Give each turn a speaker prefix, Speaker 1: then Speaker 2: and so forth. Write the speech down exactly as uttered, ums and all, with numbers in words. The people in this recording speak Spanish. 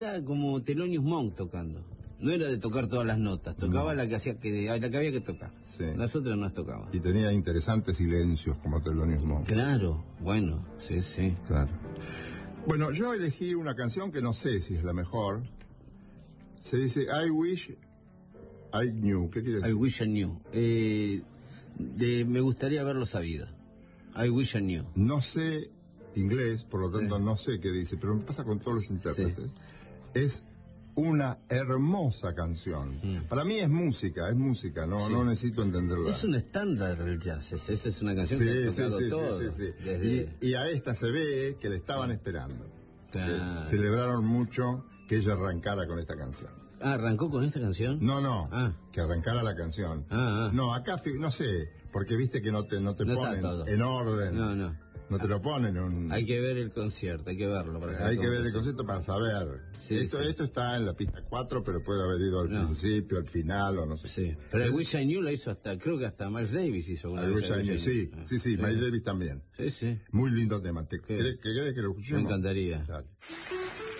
Speaker 1: Era como Thelonious Monk tocando. No era de tocar todas las notas, tocaba
Speaker 2: No.
Speaker 1: la que hacía que la que había que tocar.
Speaker 2: Sí.
Speaker 1: Las otras no las tocaba.
Speaker 2: Y tenía interesantes silencios como Thelonious Monk.
Speaker 1: Claro, bueno, sí, sí.
Speaker 2: Claro. Bueno, yo elegí una canción que no sé si es la mejor. Se dice I Wish I Knew. ¿Qué quiere
Speaker 1: I
Speaker 2: decir?
Speaker 1: wish I knew. Eh, de, me gustaría haberlo sabido. I wish I knew.
Speaker 2: No sé inglés, por lo tanto
Speaker 1: Sí.
Speaker 2: no sé qué dice, pero me pasa con todos los intérpretes. Sí. Es una hermosa canción. Mm. Para mí es música, es música, no, sí. no necesito entenderla.
Speaker 1: Es un estándar del jazz, esa es una canción
Speaker 2: sí,
Speaker 1: que ha tocado
Speaker 2: sí, sí,
Speaker 1: todo.
Speaker 2: Sí, sí, sí.
Speaker 1: Desde...
Speaker 2: Y, y a esta se ve que le estaban esperando.
Speaker 1: Claro.
Speaker 2: Celebraron mucho que ella arrancara con esta canción.
Speaker 1: Ah, ¿arrancó con esta canción?
Speaker 2: No, no,
Speaker 1: ah.
Speaker 2: que arrancara la canción.
Speaker 1: Ah, ah.
Speaker 2: No, acá, no sé, porque viste que no te, no te
Speaker 1: no
Speaker 2: ponen en orden.
Speaker 1: No, no.
Speaker 2: No te lo ponen un...
Speaker 1: Hay que ver el concierto, hay que verlo. Para
Speaker 2: hay que ver el concierto para saber.
Speaker 1: Sí,
Speaker 2: esto,
Speaker 1: sí.
Speaker 2: esto está en la pista cuatro, pero puede haber ido al no. principio, al final, o no sé.
Speaker 1: Sí, pero el Wish I Knew la hizo hasta, creo que hasta Miles Davis hizo una
Speaker 2: vez.
Speaker 1: Wish
Speaker 2: I Knew, sí, ah, sí, sí, sí, Miles Davis también.
Speaker 1: Sí, sí.
Speaker 2: Muy lindo tema. ¿Te crees que, que lo escuchemos?
Speaker 1: Me encantaría.
Speaker 2: Dale.